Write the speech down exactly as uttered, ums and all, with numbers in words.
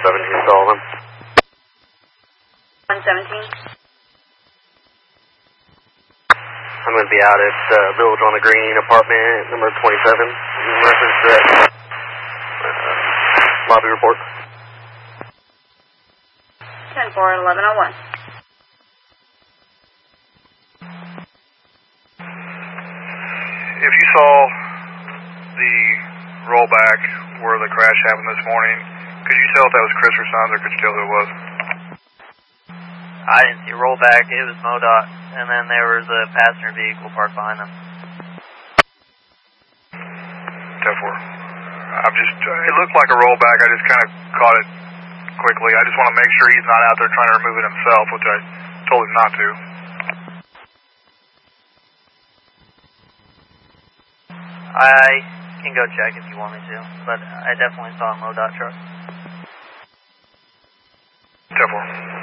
seventeen Sullivan. one seventeen. I'm going to be out at uh, Village on the Green, apartment number twenty-seven. Reference that uh, lobby report. ten four eleven oh one. If you saw the rollback where the crash happened this morning, could you tell if that was Chris or Sons, or could you tell who it was? I didn't see a rollback. It was MoDOT, and then there was a passenger vehicle parked behind them. ten four. I'm just, it looked like a rollback. I just kind of caught it quickly. I just want to make sure he's not out there trying to remove it himself, which I told him not to. I can go check if you want me to, but I definitely saw a MoDOT truck. ten four.